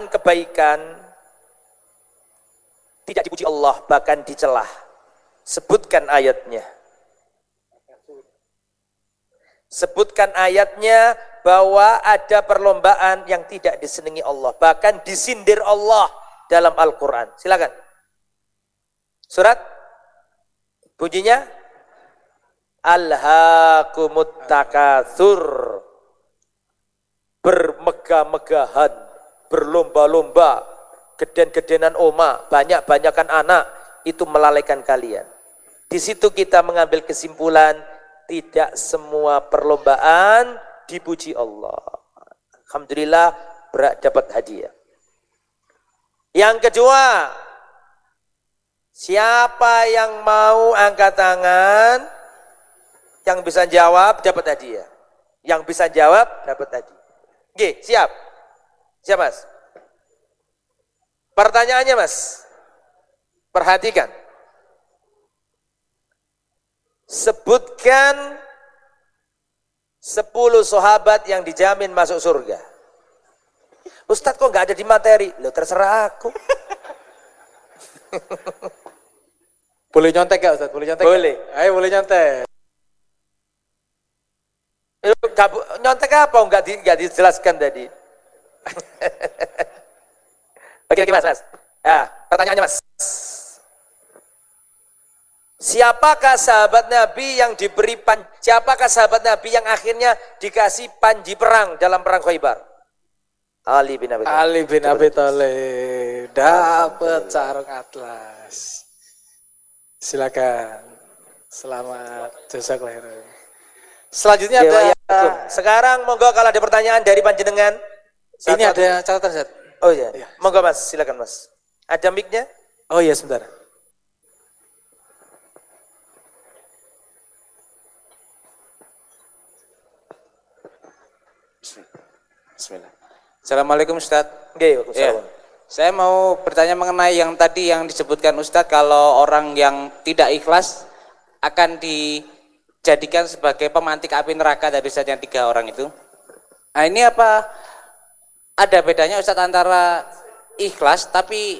kebaikan tidak dipuji Allah, bahkan dicelah. Sebutkan ayatnya. Sebutkan ayatnya bahwa ada perlombaan yang tidak disenangi Allah, bahkan disindir Allah dalam Al-Quran. Silakan. Surat bunyinya Alhaakumut takatsur, bermegah-megahan, berlomba-lomba, geden-gedenan oma, banyak-banyakan anak, itu melalaikan kalian. Di situ kita mengambil kesimpulan, tidak semua perlombaan dipuji Allah. Alhamdulillah dapat hadiah. Yang kedua, siapa yang mau angkat tangan, yang bisa jawab dapat hadiah. Yang bisa jawab dapat hadiah. Oke, siap? Siap, Mas? Pertanyaannya, Mas. Perhatikan. Sebutkan 10 sahabat yang dijamin masuk surga. Ustadz kok nggak ada di materi? Loh, terserah aku. Boleh nyontek gak Ustadz? Boleh nyontek? Boleh. Ayo boleh nyontek. Nyontek apa? Nggak dijelaskan tadi. Oke, Mas. Ya, pertanyaannya, Mas. Siapakah sahabat Nabi yang diberi siapakah sahabat Nabi yang akhirnya dikasih panji perang dalam perang Khaybar? Ali bin Abi Thalib. Ali bin Abi Thalib dapat sarung atlas. Silakan. Selamat jazakallahu khairan. Selanjutnya ada sekarang monggo kalau ada pertanyaan dari panjenengan. Ini ada catatan, Ustaz. Oh iya. Monggo Mas, silakan Mas. Ada mic-nya? Oh iya, sebentar. Bismillah. Assalamualaikum Ustaz. Waalaikumsalam. Saya mau bertanya mengenai yang tadi yang disebutkan Ustaz, kalau orang yang tidak ikhlas akan dijadikan sebagai pemantik api neraka dari Ustaz yang 3 orang itu. Nah, ini apa ada bedanya Ustaz antara ikhlas tapi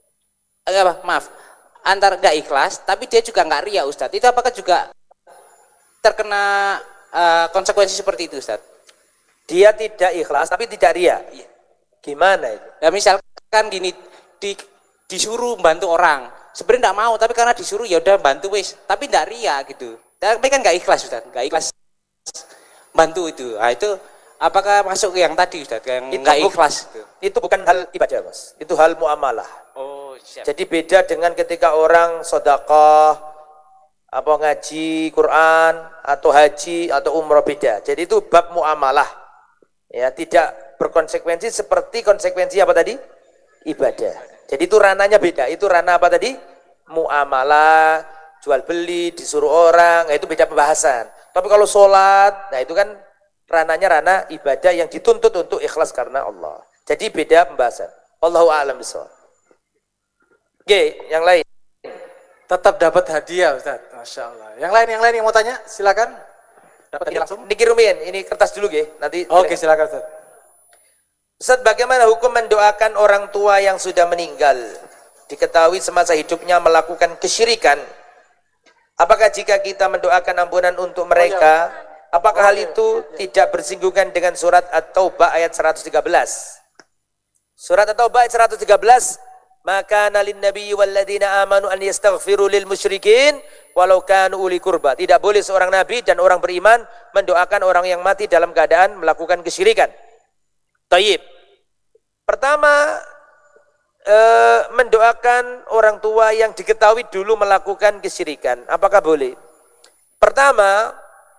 antara enggak ikhlas tapi dia juga enggak riya Ustaz. Itu apakah juga terkena konsekuensi seperti itu Ustaz? Dia tidak ikhlas tapi tidak riya. Gimana itu? Ya misalkan gini, disuruh bantu orang, sebenarnya enggak mau tapi karena disuruh ya udah bantu wis, tapi enggak riya gitu. Tapi kan enggak ikhlas Ustaz, enggak ikhlas bantu itu. Nah, itu apakah masuk ke yang tadi Ustaz, yang enggak ikhlas itu? Itu bukan hal ibadah, Mas. Itu hal muamalah. Oh, siap. Jadi beda dengan ketika orang sedekah, apa ngaji Quran atau haji atau umrah, beda. Jadi itu bab muamalah. Ya, tidak berkonsekuensi seperti konsekuensi apa tadi? Ibadah. Jadi itu ranahnya beda. Itu ranah apa tadi? Muamalah, jual beli, disuruh orang, itu beda pembahasan. Tapi kalau sholat, nah itu kan ranahnya ranah ibadah yang dituntut untuk ikhlas karena Allah. Jadi beda pembahasan. Allahu a'lam bishawab. Oke, yang lain. Tetap dapat hadiah Ustaz. Masya Allah. Yang lain yang mau tanya, silakan. Dapat hadiah langsung. Dikirumin, ini kertas dulu ya. Nanti. Oke, silakan Ustaz. Ustaz, bagaimana hukum mendoakan orang tua yang sudah meninggal? Diketahui semasa hidupnya melakukan kesyirikan. Apakah jika kita mendoakan ampunan untuk mereka, apakah hal itu tidak bersinggungan dengan surat At-Taubah ayat 113? Surat At-Taubah ayat 113, maka nalin nabiyyi walladzina amanu an yastaghfiru lil musyrikin walau kanu uli kurba. Tidak boleh seorang nabi dan orang beriman mendoakan orang yang mati dalam keadaan melakukan kesyirikan. Tayyib. Pertama, mendoakan orang tua yang diketahui dulu melakukan kesyirikan. Apakah boleh? Pertama,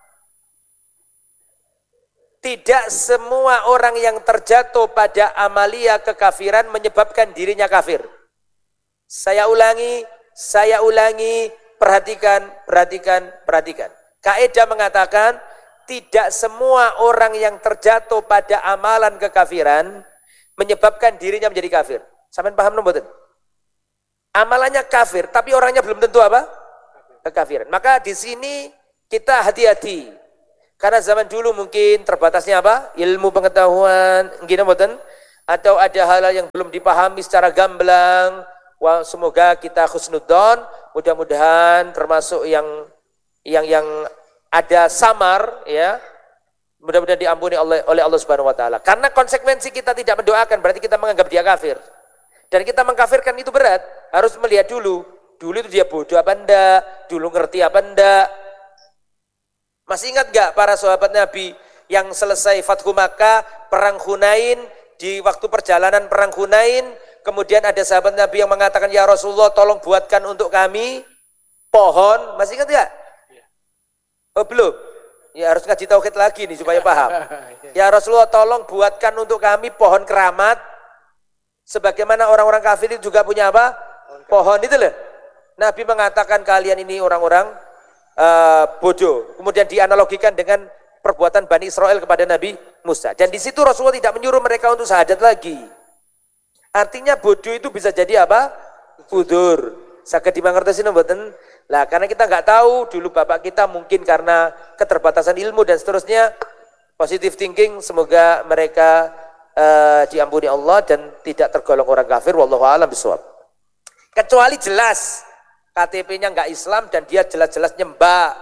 tidak semua orang yang terjatuh pada amalia kekafiran menyebabkan dirinya kafir. Saya ulangi, perhatikan. Kaidah mengatakan, tidak semua orang yang terjatuh pada amalan kekafiran menyebabkan dirinya menjadi kafir. Sampeyan paham mboten? Amalannya kafir, tapi orangnya belum tentu apa? Kekafiran. Maka di sini kita hati-hati. Karena zaman dulu mungkin terbatasnya apa? Ilmu pengetahuan, gini mboten. atau ada hal-hal yang belum dipahami secara gamblang, semoga kita husnudzon, mudah-mudahan termasuk yang ada samar, ya, mudah-mudahan diampuni oleh Allah Subhanahu wa taala. Karena konsekuensi kita tidak mendoakan berarti kita menganggap dia kafir. Dan kita mengkafirkan itu berat, harus melihat dulu itu dia bodoh apa enggak, dulu ngerti apa enggak. Masih ingat enggak para sahabat Nabi yang selesai Fathu Makkah, perang Hunain, di waktu perjalanan perang Hunain, kemudian ada sahabat Nabi yang mengatakan, ya Rasulullah tolong buatkan untuk kami pohon. Masih ingat enggak? Oh belum? Ya harus ngaji tauhid lagi nih supaya paham. Ya Rasulullah tolong buatkan untuk kami pohon keramat, sebagaimana orang-orang kafir itu juga punya apa? Pohon itu loh. Nabi mengatakan kalian ini orang-orang bodoh. Kemudian dianalogikan dengan perbuatan Bani Israel kepada Nabi Musa. Dan di situ Rasulullah tidak menyuruh mereka untuk syahadat lagi. Artinya bodoh itu bisa jadi apa? Udur. Saged dimangertosi mboten? Lah karena kita nggak tahu, dulu bapak kita mungkin karena keterbatasan ilmu dan seterusnya, positive thinking, semoga mereka diampuni Allah dan tidak tergolong orang kafir, wallahu a'lam bishawab. Kecuali jelas KTP-nya nggak Islam dan dia jelas-jelas nyembah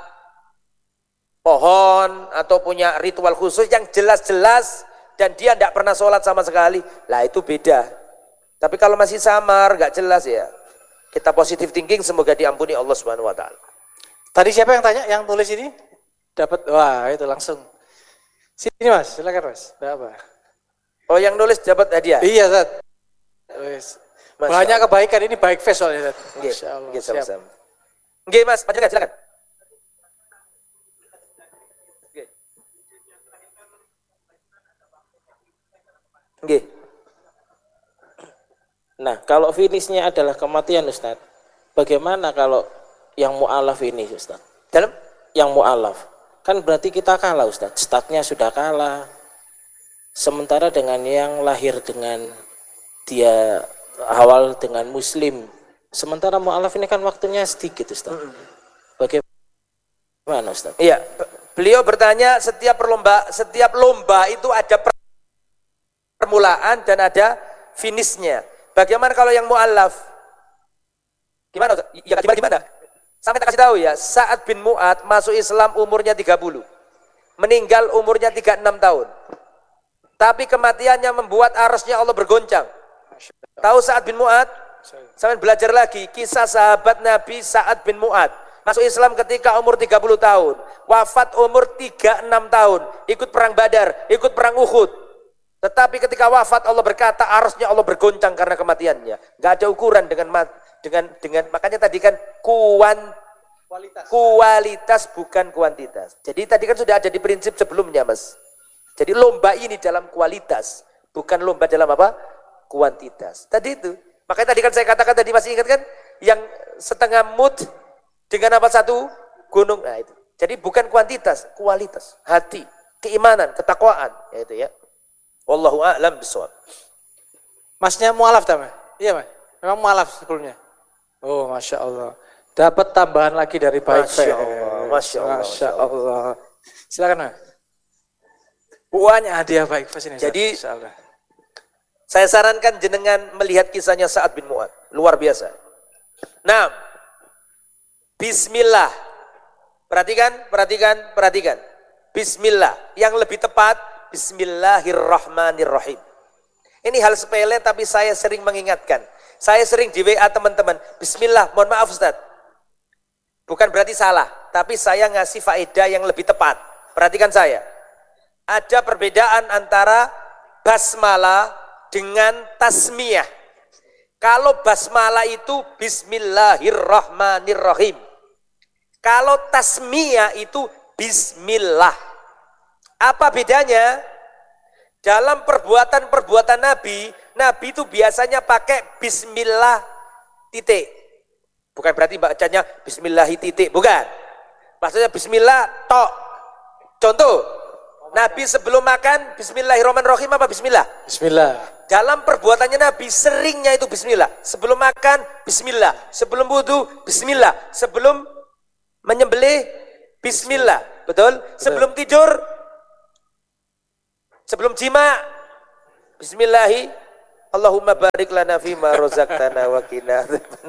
pohon atau punya ritual khusus yang jelas-jelas dan dia tidak pernah sholat sama sekali, lah itu beda. Tapi kalau masih samar, nggak jelas ya, kita positive thinking, semoga diampuni Allah Subhanahu wa taala. Tadi siapa yang tanya, yang tulis ini? Dapat, wah itu langsung. Sini Mas, silakan Mas. Ada apa? Oh yang nulis dapat hadiah? Iya Zat. Banyak kebaikan, ini baik face soalnya Zat. Masya Allah. Sama-sama. Nggih Mas, panjenengan silakan. Nggih. Nah, kalau finishnya adalah kematian Ustaz, bagaimana kalau yang mu'alaf ini Ustaz? Dalam? Yang mu'alaf, kan berarti kita kalah Ustaz, statnya sudah kalah. Sementara dengan yang lahir dengan dia awal dengan muslim, sementara mu'alaf ini kan waktunya sedikit Ustaz. Bagaimana Ustaz? Iya, beliau bertanya setiap lomba itu ada permulaan dan ada finishnya. Bagaimana kalau yang mu'allaf? Gimana? Ya gimana? Sampai tak kasih tahu ya, Sa'ad bin Mu'ad masuk Islam umurnya 30. Meninggal umurnya 36 tahun. Tapi kematiannya membuat arasnya Allah bergoncang. Tahu Sa'ad bin Mu'ad? Sampai belajar lagi kisah sahabat Nabi Sa'ad bin Mu'ad. Masuk Islam ketika umur 30 tahun. Wafat umur 36 tahun. Ikut perang Badar, ikut perang Uhud. Tetapi ketika wafat Allah berkata arasnya Allah bergoncang karena kematiannya. Gak ada ukuran dengan makanya tadi kan kualitas bukan kuantitas. Jadi tadi kan sudah ada di prinsip sebelumnya Mas. Jadi lomba ini dalam kualitas, bukan lomba dalam apa? Kuantitas. Tadi itu. Makanya tadi kan saya katakan tadi masih ingat kan? Yang setengah mud dengan apa satu gunung. Nah itu. Jadi bukan kuantitas, kualitas. Hati, keimanan, ketakwaan. Ya itu ya. Wallahu a'lam bishawab. Masnya mu'alaf tak? Iya Mas? Memang mu'alaf sebelumnya? Oh Masya Allah. Dapat tambahan lagi dari baik. Masya Allah. Masya Allah. Masya Allah. Silakan Mas. Banyak hadiah baik face ini. Jadi saya sarankan jenengan melihat kisahnya Sa'ad bin Mu'ad. Luar biasa. Nah, Bismillah. Perhatikan. Bismillah. Yang lebih tepat Bismillahirrahmanirrahim. Ini hal sepele tapi saya sering mengingatkan. Saya sering di WA teman-teman. Bismillah, mohon maaf Ustaz. Bukan berarti salah, tapi saya ngasih faedah yang lebih tepat. Perhatikan saya. Ada perbedaan antara basmalah dengan tasmiyah. Kalau basmalah itu Bismillahirrahmanirrahim. Kalau tasmiyah itu Bismillah. Apa bedanya? Dalam perbuatan Nabi itu biasanya pakai Bismillah titik. Bukan berarti bacanya Bismillahi titik, bukan. Maksudnya Bismillah tok. Contoh, Nabi sebelum makan Bismillahirrahmanirrahim apa Bismillah? Bismillah. Dalam perbuatannya Nabi seringnya itu Bismillah. Sebelum makan Bismillah, sebelum wudu Bismillah, sebelum menyembelih Bismillah, betul? Sebelum tidur, sebelum jima Bismillahi Allahumma barik lana fima rozaqtana wa qina.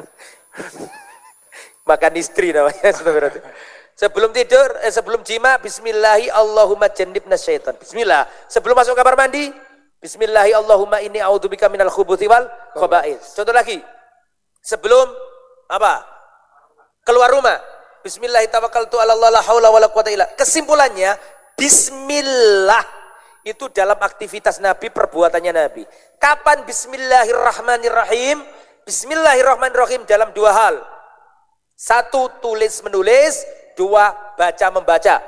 Makan istri namanya. Sebelum tidur, sebelum jima, Bismillahi Allahumma jannibna syaitan. Bismillah. Sebelum masuk kamar mandi, Bismillahi Allahumma inni a'udzubika minal khubuthi wal khaba'is. Contoh lagi. Sebelum apa? Keluar rumah. Bismillahi tawakkaltu 'ala Allah la haula wala quwata illa. Kesimpulannya, bismillah itu dalam aktivitas Nabi, perbuatannya Nabi. Kapan bismillahirrahmanirrahim? Bismillahirrahmanirrahim dalam dua hal. Satu, tulis menulis. Dua, baca membaca.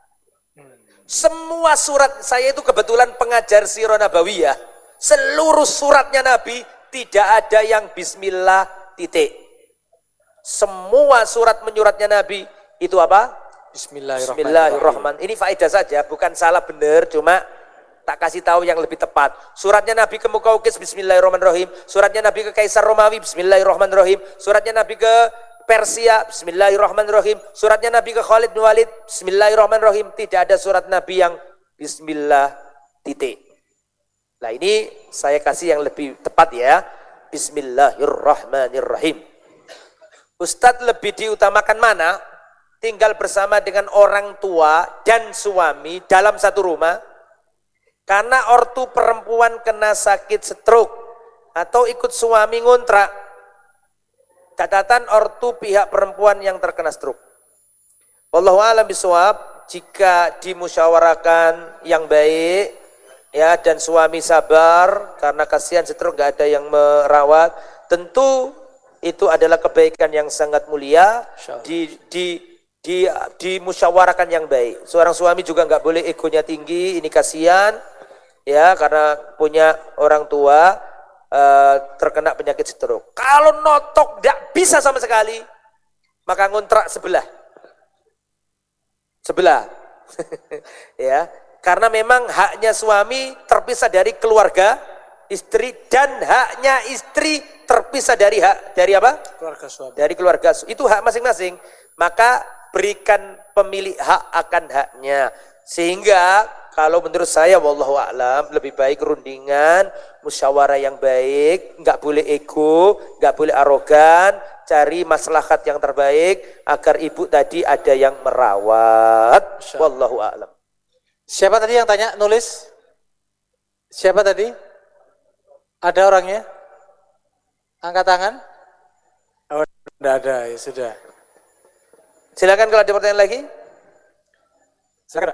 Semua surat saya itu kebetulan pengajar Sirah Nabawiyah. Seluruh suratnya Nabi tidak ada yang bismillah titik. Semua surat menyuratnya Nabi itu apa? Bismillahirrahmanirrahim. Ini faedah saja, bukan salah benar, cuma tak kasih tahu yang lebih tepat. Suratnya Nabi ke Muqawqis, Bismillahirrahmanirrahim. Suratnya Nabi ke Kaisar Romawi, Bismillahirrahmanirrahim. Suratnya Nabi ke Persia, Bismillahirrahmanirrahim. Suratnya Nabi ke Khalid bin Walid, Bismillahirrahmanirrahim. Tidak ada surat Nabi yang Bismillah titik. Nah ini saya kasih yang lebih tepat ya. Bismillahirrahmanirrahim. Ustadz lebih diutamakan mana? Tinggal bersama dengan orang tua dan suami dalam satu rumah. Karena ortu perempuan kena sakit stroke atau ikut suami ngontrak. Catatan ortu pihak perempuan yang terkena stroke. Wallahu a'lam bishawab, jika dimusyawarakan yang baik ya dan suami sabar karena kasihan stroke gak ada yang merawat, tentu itu adalah kebaikan yang sangat mulia. Dimusyawarakan yang baik. Seorang suami juga nggak boleh egonya tinggi, ini kasihan ya karena punya orang tua terkena penyakit stroke. Kalau notok tidak bisa sama sekali, maka ngontrak sebelah ya, karena memang haknya suami terpisah dari keluarga istri dan haknya istri terpisah dari apa? Keluarga suami. Dari keluarga. Itu hak masing-masing. Maka berikan pemilik hak akan haknya. Sehingga kalau menurut saya wallahu a'lam lebih baik rundingan, musyawarah yang baik, enggak boleh ego, enggak boleh arogan, cari maslahat yang terbaik agar ibu tadi ada yang merawat. Wallahu a'lam. Siapa tadi yang tanya nulis? Siapa tadi? Ada orangnya? Angkat tangan? Oh, tidak ada, ya sudah. Silakan kalau ada pertanyaan lagi. Segera.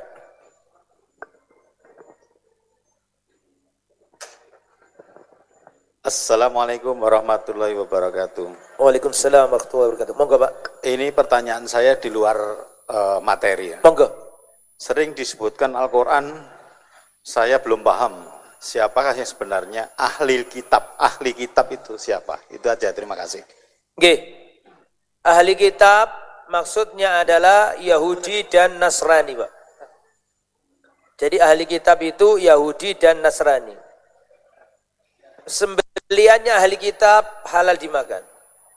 Assalamualaikum warahmatullahi wabarakatuh. Waalaikumsalam warahmatullahi wabarakatuh. Monggo Pak. Ini pertanyaan saya di luar materi ya. Monggo. Sering disebutkan Al-Quran, saya belum paham. Siapakah yang sebenarnya ahli kitab? Ahli kitab itu siapa? Itu aja, terima kasih. Nggih. Ahli kitab maksudnya adalah Yahudi dan Nasrani, Pak. Jadi ahli kitab itu Yahudi dan Nasrani. Sembeliannya ahli kitab halal dimakan.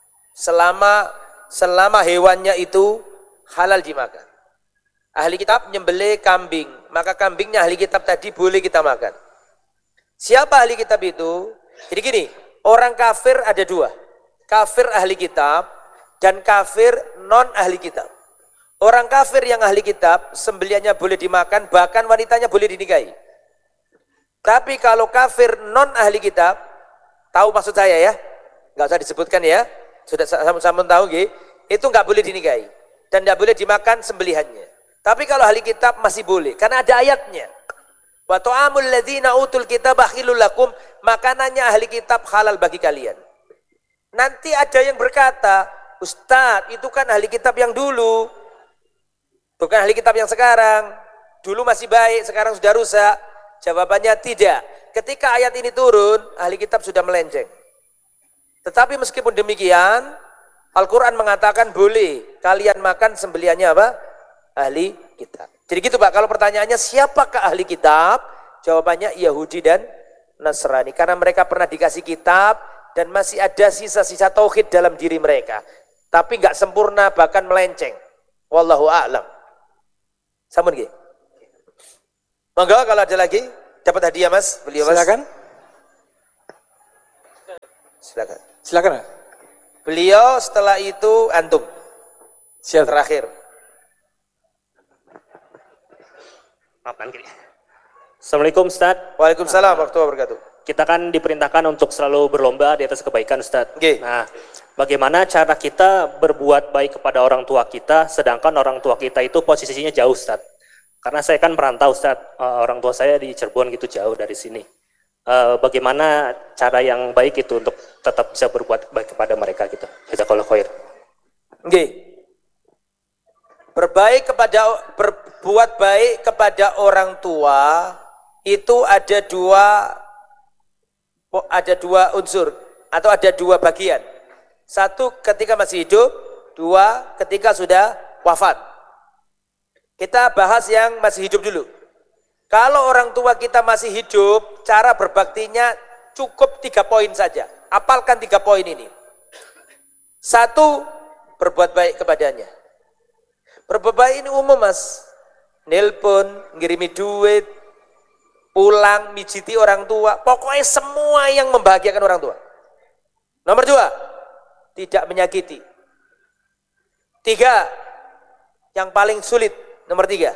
Selama hewannya itu halal dimakan. Ahli kitab nyembelih kambing, maka kambingnya ahli kitab tadi boleh kita makan. Siapa ahli kitab itu? Jadi gini, orang kafir ada dua. Kafir ahli kitab dan kafir non ahli kitab. Orang kafir yang ahli kitab, sembeliannya boleh dimakan, bahkan wanitanya boleh dinikahi. Tapi kalau kafir non ahli kitab, tahu maksud saya ya? Nggak usah disebutkan ya. Sudah sama-sama tahu gitu. Itu nggak boleh dinikahi dan nggak boleh dimakan sembelihannya. Tapi kalau ahli kitab masih boleh, karena ada ayatnya. Wa ta'amul ladzina utul kitaba halal lakum, makanannya ahli kitab halal bagi kalian. Nanti ada yang berkata, Ustadz itu kan ahli kitab yang dulu, bukan ahli kitab yang sekarang. Dulu masih baik, sekarang sudah rusak. Jawabannya tidak. Ketika ayat ini turun, ahli kitab sudah melenceng. Tetapi meskipun demikian, Al-Quran mengatakan boleh kalian makan sembeliannya apa? Ahli kitab. Jadi gitu Pak, kalau pertanyaannya siapakah ahli kitab? Jawabannya Yahudi dan Nasrani. Karena mereka pernah dikasih kitab dan masih ada sisa-sisa tauhid dalam diri mereka. Tapi nggak sempurna, bahkan melenceng. Wallahu a'lam. Sampun nggih. Monggo kalau ada lagi dapat hadiah Mas, beliau Mas. Silakan. Silakan. Silakan. Beliau setelah itu antum. Siap. Terakhir. Maafkan kiri. Assalamualaikum Ustaz. Waalaikumsalam warahmatullahi wabarakatuh. Kita kan diperintahkan untuk selalu berlomba di atas kebaikan Ustaz. Nggih. Nah, bagaimana cara kita berbuat baik kepada orang tua kita sedangkan orang tua kita itu posisinya jauh Ustaz? Karena saya kan merantau Ustaz, orang tua saya di Cirebon gitu jauh dari sini. Bagaimana cara yang baik itu untuk tetap bisa berbuat baik kepada mereka gitu. Jazakallahu khair. Nggih. Berbuat baik kepada orang tua itu ada dua unsur atau ada dua bagian. Satu ketika masih hidup, dua ketika sudah wafat. Kita bahas yang masih hidup dulu. Kalau orang tua kita masih hidup, cara berbaktinya cukup 3 poin saja. Apalkan 3 poin ini. 1, berbuat baik kepadanya. Berbuat baik ini umum mas. Nelpon, ngirimi duit, pulang, mijiti orang tua. Pokoknya semua yang membahagiakan orang tua. Nomor 2, tidak menyakiti. 3, yang paling sulit. Nomor 3,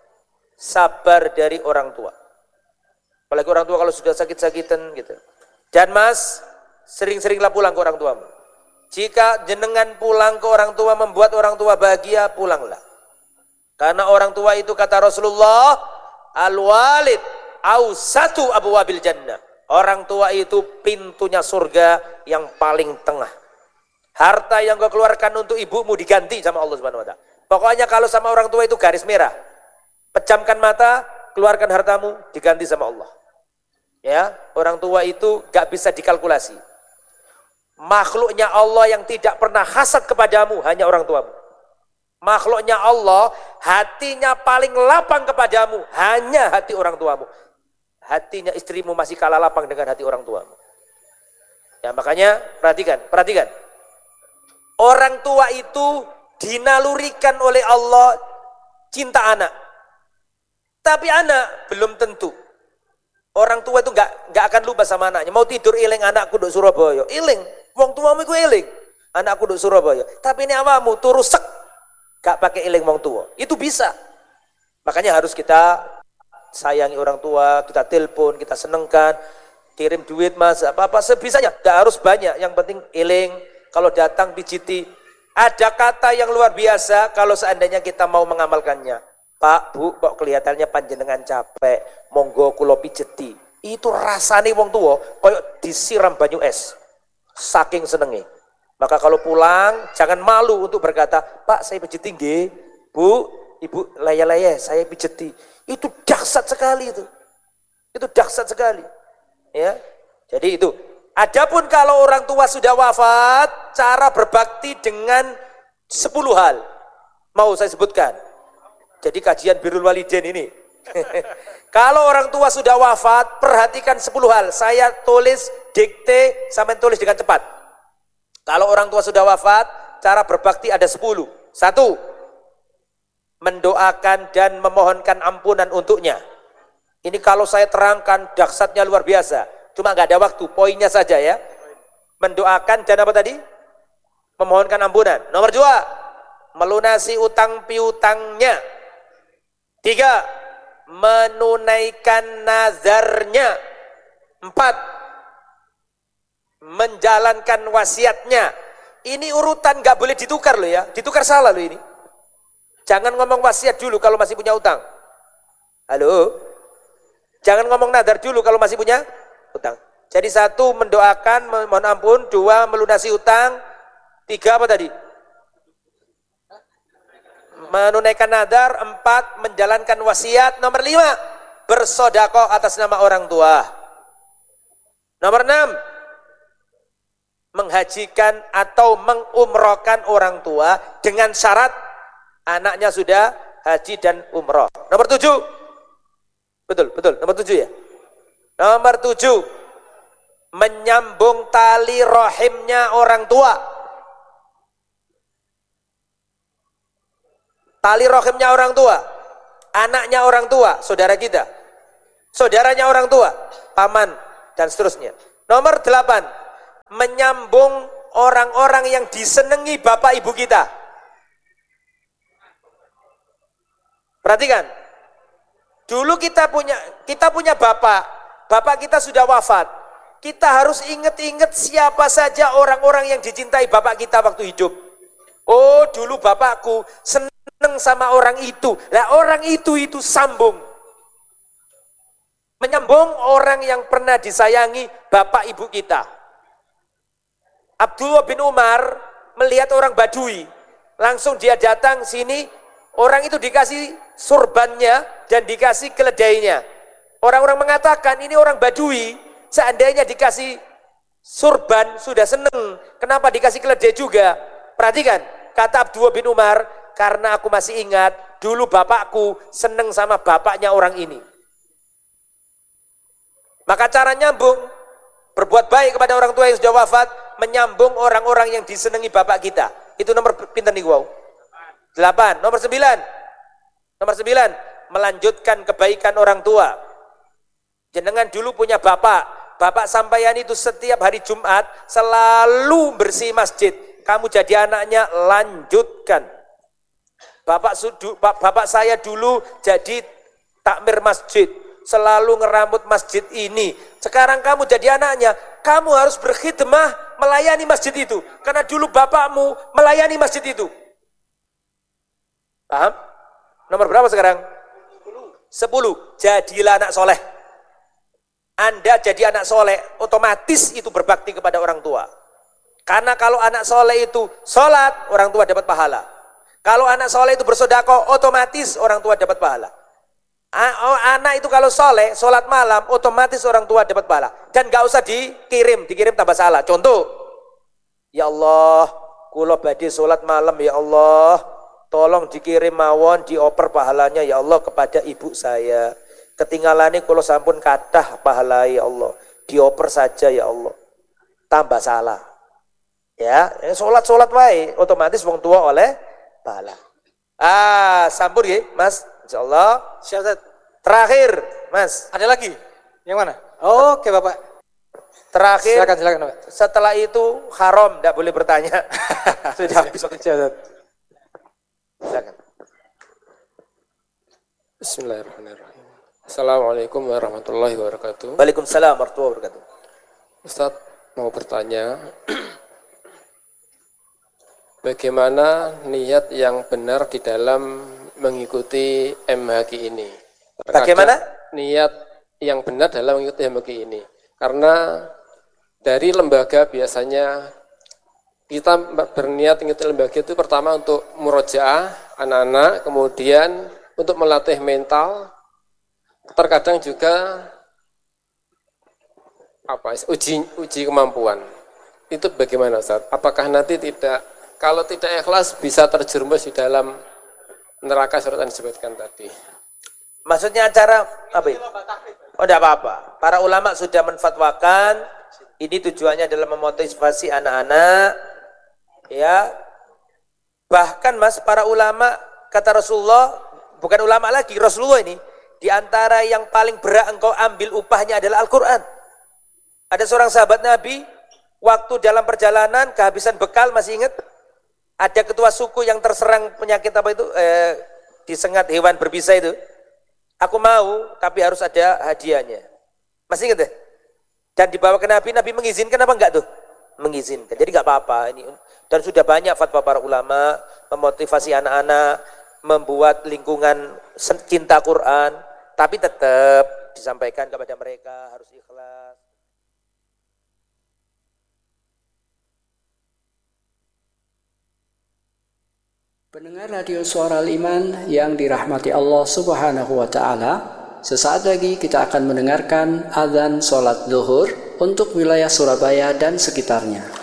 sabar dari orang tua. Apalagi orang tua kalau sudah sakit-sakitan gitu. Dan mas, sering-seringlah pulang ke orang tuamu. Jika jenengan pulang ke orang tua membuat orang tua bahagia, pulanglah. Karena orang tua itu kata Rasulullah, al-walid awsatu abwabil jannah. Orang tua itu pintunya surga yang paling tengah. Harta yang kau keluarkan untuk ibumu diganti sama Allah Subhanahu wa taala. Pokoknya kalau sama orang tua itu garis merah. Pejamkan mata, keluarkan hartamu, diganti sama Allah. Ya, orang tua itu gak bisa dikalkulasi. Makhluknya Allah yang tidak pernah hasad kepadamu hanya orang tuamu. Makhluknya Allah hatinya paling lapang kepadamu hanya hati orang tuamu. Hatinya istrimu masih kalah lapang dengan hati orang tuamu. Ya makanya perhatikan. Orang tua itu dinalurikan oleh Allah cinta anak. Tapi anak belum tentu. Orang tua itu nggak akan lupa sama anaknya. Mau tidur eling anakku duk Surabaya, eling. Wong tuamu iku eling. Anakku duk Surabaya. Tapi ini awamu turu sek. Gak pakai eling wong tua. Itu bisa. Makanya harus kita sayangi orang tua, kita telepon, kita senengkan, kirim duit mas, apa-apa sebisanya. Gak harus banyak. Yang penting eling. Kalau datang pijiti. Ada kata yang luar biasa kalau seandainya kita mau mengamalkannya. Pak, Bu, kok kelihatannya panjenengan capek, monggo kula pijeti. Itu rasane wong tua koyok disiram banyu es. Saking senenge. Maka kalau pulang jangan malu untuk berkata, Pak, saya pijeti nggih. Bu, Ibu laya-laya saya pijeti. Itu dahsyat sekali itu. Itu dahsyat sekali. Ya. Jadi itu. Adapun kalau orang tua sudah wafat, cara berbakti dengan 10 hal. Mau saya sebutkan. Jadi kajian birrul walidain ini. Kalau orang tua sudah wafat, perhatikan 10 hal. Saya tulis, dikte, sampai tulis dengan cepat. Kalau orang tua sudah wafat, cara berbakti ada 10. 1. Mendoakan dan memohonkan ampunan untuknya. Ini kalau saya terangkan, dahsyatnya luar biasa. Cuma nggak ada waktu, poinnya saja ya. Mendoakan dan apa tadi? Memohonkan ampunan. Nomor 2, melunasi utang piutangnya. 3, menunaikan nazarnya. 4, menjalankan wasiatnya. Ini urutan nggak boleh ditukar loh ya. Ditukar salah loh ini. Jangan ngomong wasiat dulu kalau masih punya utang. Halo? Jangan ngomong nazar dulu kalau masih punya utang. Jadi 1, mendoakan, mohon ampun. 2, melunasi utang. 3, apa tadi? Menunaikan nadar. 4, menjalankan wasiat. Nomor 5, bersedekah atas nama orang tua. Nomor 6, menghajikan atau mengumrohkan orang tua dengan syarat anaknya sudah haji dan umroh. Nomor 7, betul, nomor 7 ya. Nomor 7, menyambung tali rahimnya orang tua. Tali rahimnya orang tua, anaknya orang tua, saudara kita, saudaranya orang tua, paman, dan seterusnya. Nomor 8, menyambung orang-orang yang disenangi bapak ibu kita. Perhatikan. Dulu kita punya bapak kita sudah wafat. Kita harus ingat-ingat siapa saja orang-orang yang dicintai bapak kita waktu hidup. Oh, dulu bapakku senang sama orang itu. Nah, orang itu sambung. Menyambung orang yang pernah disayangi bapak ibu kita. Abdullah bin Umar melihat orang Badui. Langsung dia datang sini, orang itu dikasih surbannya dan dikasih keledainya. Orang-orang mengatakan ini orang Badui, seandainya dikasih surban sudah seneng, kenapa dikasih keledai juga? Perhatikan, kata Abdullah bin Umar, karena aku masih ingat dulu bapakku seneng sama bapaknya orang ini. Maka cara nyambung, berbuat baik kepada orang tua yang sudah wafat, menyambung orang-orang yang disenangi bapak kita. Itu nomor pinten nih wow. 8. Nomor 9, melanjutkan kebaikan orang tua. Jenengan dulu punya bapak sampeyan itu setiap hari Jumat selalu bersih masjid. Kamu jadi anaknya, lanjutkan. Bapak saya dulu jadi takmir masjid, selalu ngeramut masjid ini. Sekarang kamu jadi anaknya, kamu harus berkhidmah melayani masjid itu. Karena dulu bapakmu melayani masjid itu. Paham? Nomor berapa sekarang? 10. Jadilah anak soleh. Anda jadi anak soleh, otomatis itu berbakti kepada orang tua. Karena kalau anak soleh itu sholat, orang tua dapat pahala. Kalau anak soleh itu bersedekah, otomatis orang tua dapat pahala. Anak itu kalau soleh, sholat malam, otomatis orang tua dapat pahala. Dan gak usah dikirim tambah salah. Contoh, ya Allah, kula badhe sholat malam ya Allah, tolong dikirim mawon, dioper pahalanya ya Allah kepada ibu saya. Ketinggalane kula sampun kathah pahala ya Allah, dioper saja ya Allah. Tambah salah. Ya, sholat wae, otomatis wong tua oleh pahala. Sampun nggih, Mas. Insyaallah. Syahadat. Terakhir, Mas. Ada lagi? Yang mana? Oke, Bapak. Terakhir. Silakan, Bapak. Setelah itu haram, tidak boleh bertanya. Sudah habis waktu. Syahadat. Silakan. Bismillahirrahmanirrahim. Assalamualaikum warahmatullahi wabarakatuh. Waalaikumsalam warahmatullahi wabarakatuh. Ustaz mau bertanya, bagaimana niat yang benar di dalam mengikuti MHQ ini? Bagaimana? Niat yang benar dalam mengikuti MHQ ini. Karena dari lembaga biasanya kita berniat mengikuti lembaga itu pertama untuk murojaah anak-anak, kemudian untuk melatih mental, terkadang juga uji kemampuan. Itu bagaimana Ustaz? Apakah nanti kalau tidak ikhlas bisa terjerumus di dalam neraka seperti yang disebutkan tadi? Maksudnya acara apa itu? Oh, tidak apa-apa. Para ulama sudah menfatwakan ini tujuannya adalah memotivasi anak-anak. Ya, bahkan Mas, para ulama kata Rasulullah, bukan ulama lagi, Rasulullah ini, di antara yang paling berat engkau ambil upahnya adalah Al-Quran. Ada seorang sahabat Nabi, waktu dalam perjalanan kehabisan bekal, masih ingat? Ada ketua suku yang terserang penyakit apa itu, disengat hewan berbisa itu. Aku mau, tapi harus ada hadiahnya. Masih ingat ya? Dan dibawa ke Nabi, Nabi mengizinkan apa enggak tuh? Mengizinkan. Jadi enggak apa-apa ini. Dan sudah banyak fatwa para ulama memotivasi anak-anak, membuat lingkungan cinta Quran, tapi tetap disampaikan kepada mereka harus ikhlas. Pendengar Radio Suara Al-Iman yang dirahmati Allah Subhanahu wa taala, sesaat lagi kita akan mendengarkan azan salat zuhur untuk wilayah Surabaya dan sekitarnya.